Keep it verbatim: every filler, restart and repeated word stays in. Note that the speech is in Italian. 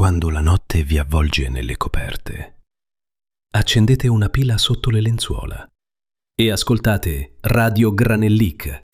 quando la notte vi avvolge nelle coperte. Accendete una pila sotto le lenzuola e ascoltate Radio Granellic,